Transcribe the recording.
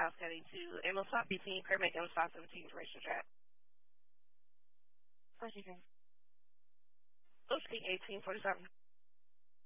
house heading to Amos Stop 18, permit Amos Stop 17 to racetrack. What's your name? Ocean 1847.